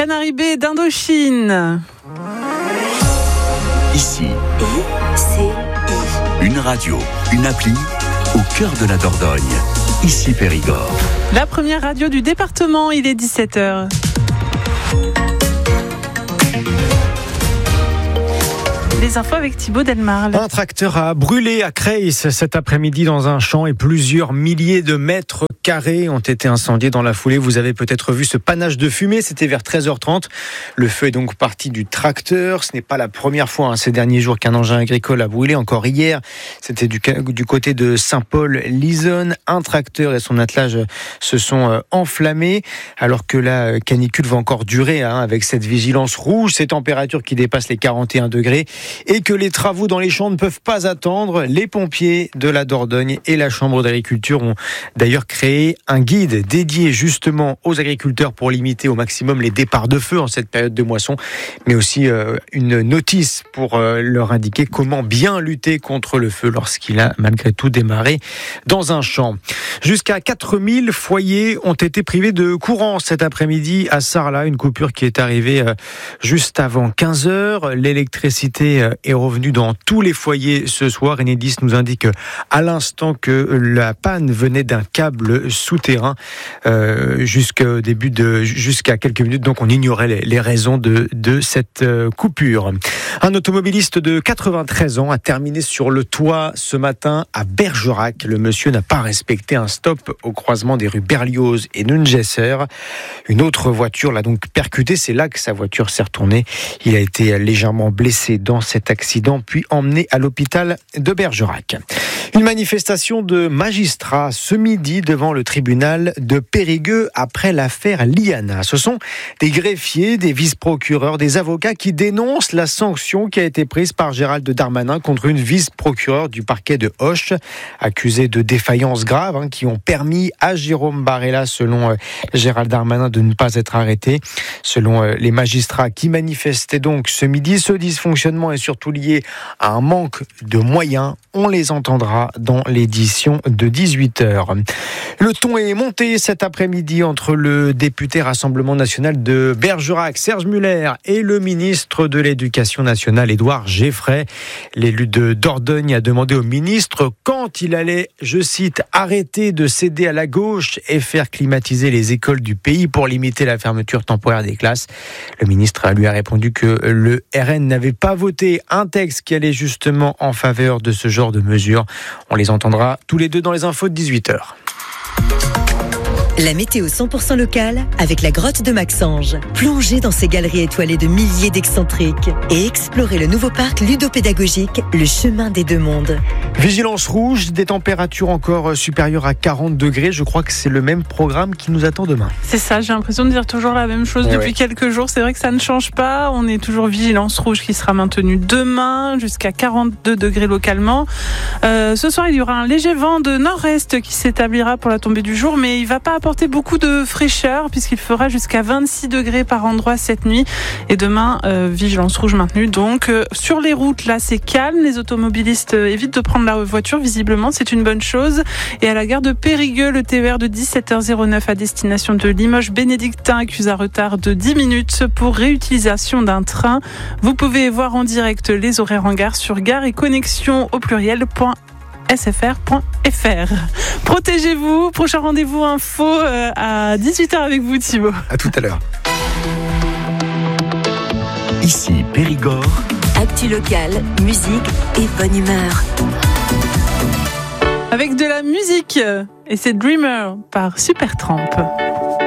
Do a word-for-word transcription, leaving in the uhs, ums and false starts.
Canary Bay d'Indochine. Ici, I C I. Une radio, une appli au cœur de la Dordogne. Ici Périgord. La première radio du département, il est dix-sept heures. Les infos avec Thibaut Delmarle. Un tracteur a brûlé à Creil cet après-midi dans un champ et plusieurs milliers de mètres carrés ont été incendiés dans la foulée. Vous avez peut-être vu ce panache de fumée, c'était vers treize heures trente. Le feu est donc parti du tracteur. Ce n'est pas la première fois hein, ces derniers jours qu'un engin agricole a brûlé. Encore hier, c'était du, du côté de Saint-Paul-l'Isonne. Un tracteur et son attelage se sont enflammés alors que la canicule va encore durer hein, avec cette vigilance rouge, ces températures qui dépassent les quarante et un degrés. Et que les travaux dans les champs ne peuvent pas attendre. Les pompiers de la Dordogne et la Chambre d'agriculture ont d'ailleurs créé un guide dédié justement aux agriculteurs pour limiter au maximum les départs de feu en cette période de moisson, mais aussi euh, une notice pour euh, leur indiquer comment bien lutter contre le feu lorsqu'il a malgré tout démarré dans un champ. Jusqu'à quatre mille foyers ont été privés de courant cet après-midi à Sarlat, une coupure qui est arrivée euh, juste avant quinze heures. L'électricité est revenu dans tous les foyers ce soir. Enedis nous indique à l'instant que la panne venait d'un câble souterrain euh, jusqu'au début de jusqu'à quelques minutes. Donc on ignorait les, les raisons de, de cette euh, coupure. Un automobiliste de quatre-vingt-treize ans a terminé sur le toit ce matin à Bergerac. Le monsieur n'a pas respecté un stop au croisement des rues Berlioz et Nungesser. Une autre voiture l'a donc percuté. C'est là que sa voiture s'est retournée. Il a été légèrement blessé dans cet accident, puis emmené à l'hôpital de Bergerac. Une manifestation de magistrats ce midi devant le tribunal de Périgueux après l'affaire Liana. Ce sont des greffiers, des vice-procureurs, des avocats qui dénoncent la sanction qui a été prise par Gérald Darmanin contre une vice-procureure du parquet de Auch, accusée de défaillances graves hein, qui ont permis à Jérôme Barella, selon euh, Gérald Darmanin, de ne pas être arrêté. Selon euh, les magistrats qui manifestaient donc ce midi, ce dysfonctionnement est surtout lié à un manque de moyens. On les entendra dans l'édition de dix-huit heures. Le ton est monté cet après-midi entre le député Rassemblement National de Bergerac, Serge Muller, et le ministre de l'Éducation nationale, Édouard Geffray. L'élu de Dordogne a demandé au ministre quand il allait, je cite, arrêter de céder à la gauche et faire climatiser les écoles du pays pour limiter la fermeture temporaire des classes. Le ministre lui a répondu que le R N n'avait pas voté un texte qui allait justement en faveur de ce genre de mesures. On les entendra tous les deux dans les infos de dix-huit heures. La météo cent pour cent locale avec la grotte de Maxange. Plongez dans ces galeries étoilées de milliers d'excentriques et explorez le nouveau parc ludopédagogique, le chemin des deux mondes. Vigilance rouge, des températures encore supérieures à quarante degrés. Je crois que c'est le même programme qui nous attend demain. C'est ça, j'ai l'impression de dire toujours la même chose Et depuis ouais. quelques jours. C'est vrai que ça ne change pas. On est toujours vigilance rouge qui sera maintenue demain jusqu'à quarante-deux degrés localement. Euh, ce soir, il y aura un léger vent de nord-est qui s'établira pour la tombée du jour, mais il ne va pas apporter beaucoup de fraîcheur puisqu'il fera jusqu'à vingt-six degrés par endroit cette nuit. Et demain, euh, vigilance rouge maintenue. Donc, euh, sur les routes, là, c'est calme. Les automobilistes euh, évitent de prendre la voiture. Visiblement, c'est une bonne chose. Et à la gare de Périgueux, le T E R de dix-sept heures neuf à destination de Limoges-Bénédictin accuse un retard de dix minutes pour réutilisation d'un train. Vous pouvez voir en direct les horaires en gare sur gare et connexion au pluriel point s f r point f r. Protégez-vous. Prochain rendez-vous info euh, à dix-huit heures avec vous, Thibaut. À tout à l'heure. Ici Périgord. Actu locale, musique et bonne humeur. Avec de la musique. Et c'est Dreamer par Supertramp.